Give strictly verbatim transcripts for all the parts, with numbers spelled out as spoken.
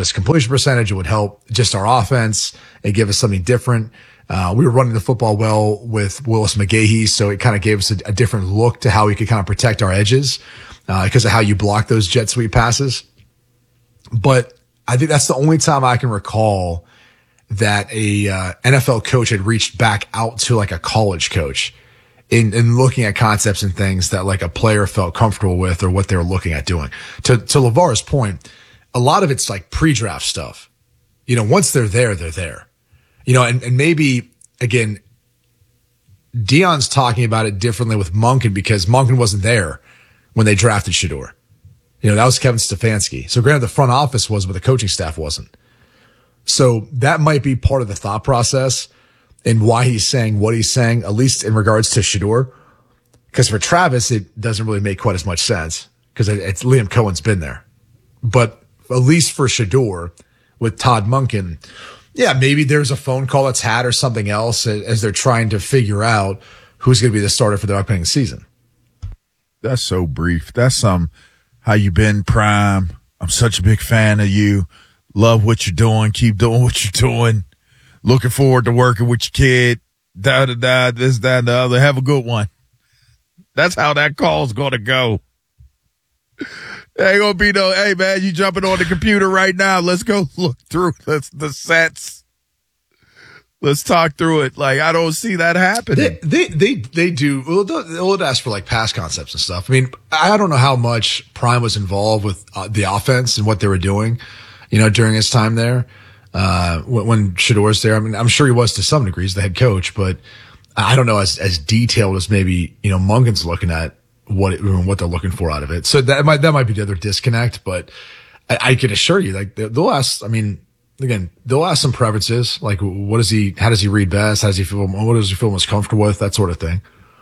his completion percentage. It would help just our offense and give us something different. Uh, we were running the football well with Willis McGahee, so it kind of gave us a, a different look to how we could kind of protect our edges uh, because of how you block those jet sweep passes. But I think that's the only time I can recall that a uh, N F L coach had reached back out to like a college coach in, in looking at concepts and things that like a player felt comfortable with or what they were looking at doing. To, to LeVar's point, a lot of it's like pre-draft stuff. You know, once they're there, they're there. You know, and, and maybe, again, Deion's talking about it differently with Monken because Monken wasn't there when they drafted Shedeur. You know, that was Kevin Stefanski. So granted, the front office was, but the coaching staff wasn't. So that might be part of the thought process and why he's saying what he's saying, at least in regards to Shedeur. Because for Travis, it doesn't really make quite as much sense because it's Liam Cohen's been there. But at least for Shedeur with Todd Monken, yeah, maybe there's a phone call that's had or something else as they're trying to figure out who's going to be the starter for the upcoming season. That's so brief. That's um, how you been, Prime. I'm such a big fan of you. Love what you're doing. Keep doing what you're doing. Looking forward to working with your kid. Da, da, da, this, that, and the other. Have a good one. That's how that call's going to go. Ain't gonna be no, hey man, you jumping on the computer right now. Let's go look through the, the sets. Let's talk through it. Like, I don't see that happening. They, they, they, they do. Well, they'll, they'll ask for like pass concepts and stuff. I mean, I don't know how much Prime was involved with uh, the offense and what they were doing, you know, during his time there. Uh, when, when Shedeur's there, I mean, I'm sure he was to some degrees the head coach, but I don't know as, as detailed as maybe, you know, Munkin's looking at what it, what they're looking for out of it. So that might, that might be the other disconnect, but I, I can assure you, like, they'll ask, I mean, again, they'll ask some preferences, like, what does he, how does he read best? How does he feel, what does he feel most comfortable with? That sort of thing.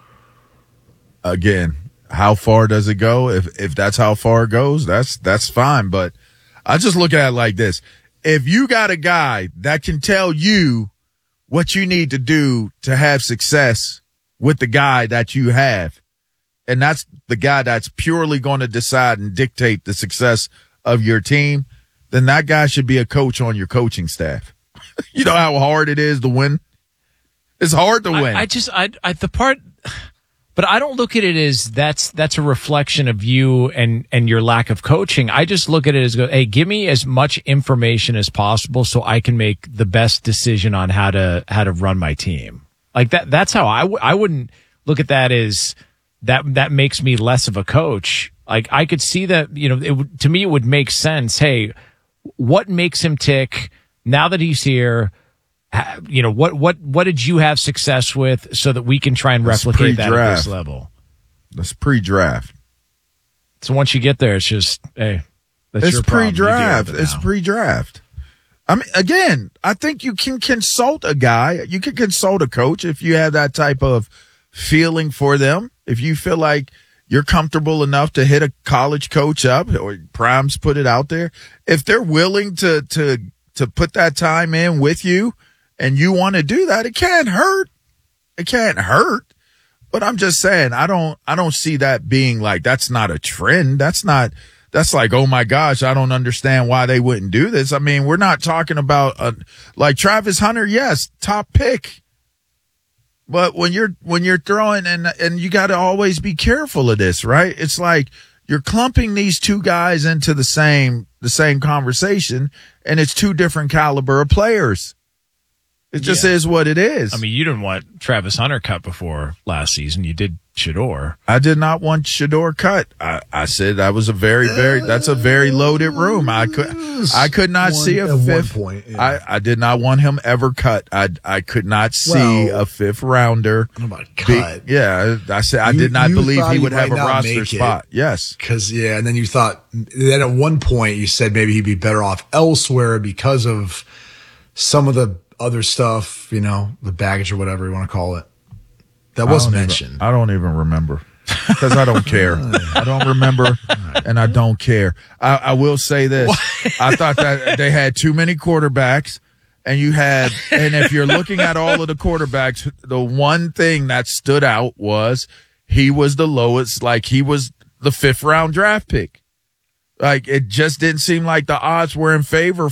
Again, how far does it go? If, if that's how far it goes, that's, that's fine. But I just look at it like this. If you got a guy that can tell you what you need to do to have success with the guy that you have, and that's the guy that's purely going to decide and dictate the success of your team, then that guy should be a coach on your coaching staff. You know how hard it is to win? It's hard to win. I, I just, I, I, the part, but I don't look at it as that's, that's a reflection of you and, and your lack of coaching. I just look at it as go, hey, give me as much information as possible so I can make the best decision on how to, how to run my team. Like that, that's how I, w- I wouldn't look at that as, that that makes me less of a coach. Like, I could see that, you know, it would, to me, it would make sense. Hey, what makes him tick now that he's here? You know, what, what, what did you have success with so that we can try and That's replicate that pre-draft. at this level? That's pre-draft. So once you get there, it's just, hey, that's it's your problem. pre-draft. It it's now. pre-draft. I mean, again, I think you can consult a guy. You can consult a coach if you have that type of feeling for them. If you feel like you're comfortable enough to hit a college coach up, or Prime's put it out there, if they're willing to, to, to put that time in with you and you want to do that, it can't hurt. It can't hurt. But I'm just saying, I don't, I don't see that being like, that's not a trend. That's not, that's like, oh my gosh, I don't understand why they wouldn't do this. I mean, we're not talking about a, like Travis Hunter. Yes. Top pick. But when you're, when you're throwing and, and you got to always be careful of this, right? It's like you're clumping these two guys into the same, the same conversation, and it's two different caliber of players. It just Yeah. is what it is. I mean, you didn't want Travis Hunter cut before last season. You did Shedeur. I did not want Shedeur cut. I, I said that was a very, very, that's a very loaded room. I could, I could not One- see a at one fifth. point, yeah. I, I did not want him ever cut. I, I could not see Well, a fifth rounder. I don't know about be- cut. yeah. I said, I You- did not you believe thought he he would have a might not roster make it. spot. Yes. Cause yeah. And then you thought, then at one point you said maybe he'd be better off elsewhere because of some of the other stuff, you know, the baggage or whatever you want to call it. That was I don't mentioned. Even, I don't even remember because I don't care. I don't remember and I don't care. I, I will say this. I thought that they had too many quarterbacks and you had, and if you're looking at all of the quarterbacks, the one thing that stood out was he was the lowest, like he was the fifth round draft pick. Like it just didn't seem like the odds were in favor